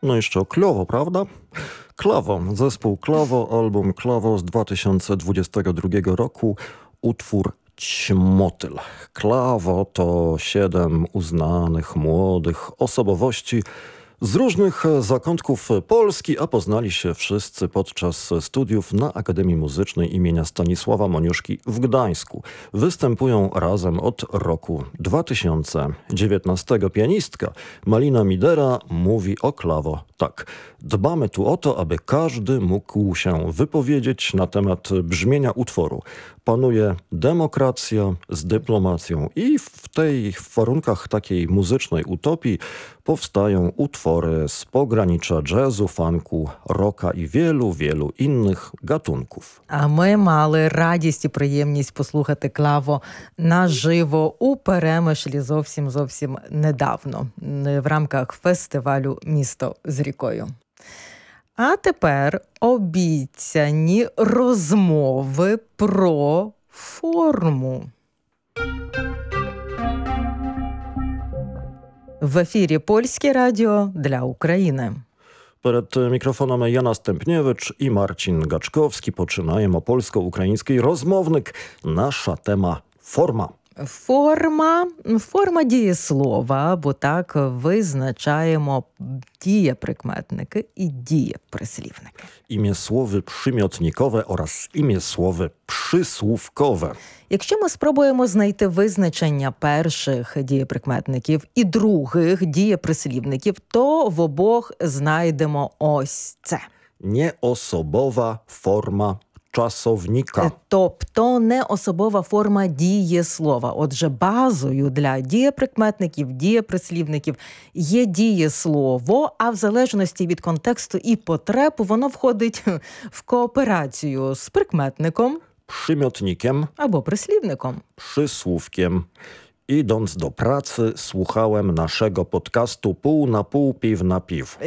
No jeszcze o Klowo, prawda? Klawo, zespół Klawo, album Klawo z 2022 roku, utwór Ćmotyl. Klawo to 7 uznanych, młodych osobowości z różnych zakątków Polski, a poznali się wszyscy podczas studiów na Akademii Muzycznej imienia Stanisława Moniuszki w Gdańsku. Występują razem od roku 2019. Pianistka Malina Midera mówi o Klawo tak. Dbamy tu o to, aby każdy mógł się wypowiedzieć na temat brzmienia utworu. Panuje demokracja z dyplomacją i w warunkach takiej muzycznej utopii powstają utwory z pogranicza jazzu, funku, rocka і wielu innych gatunków. А ми мали радість і приємність послухати Клаво наживо у Перемишлі зовсім недавно в рамках фестивалю «Місто з рікою». А тепер обіцяні розмови про форму. В ефірі Польське радіо для України. Перед mikrofonem Jana Stępniewicz i Marcin Gaczkowski. Починаємо польсько-український розмовник. Наша тема – форма. Форма дієслова, бо так визначаємо дієприкметники і дієприслівники. Imiesłowy przymiotnikowe oraz imiesłowy przysłówkowe. Якщо ми спробуємо знайти визначення перших дієприкметників і других дієприслівників, то в обох знайдемо ось це. Nieosobowa forma czasownika. Тобто неособова форма дієслова. Отже, базою для дієприкметників, дієприслівників є дієслово, а в залежності від контексту і потреб воно входить в кооперацію з прикметником, Przymiotnikiem або прислівником. Przysłówkiem. Idąc do pracy, słuchałem naszego podcastu pół na pół, piw na piw.